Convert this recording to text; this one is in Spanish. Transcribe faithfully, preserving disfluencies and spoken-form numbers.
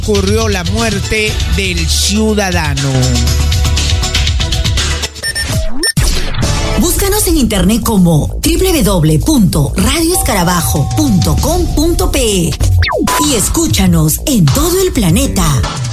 ocurrió la muerte del ciudadano. Búscanos en internet como doble u doble u doble u punto radio escarabajo punto com punto pe y escúchanos en todo el planeta.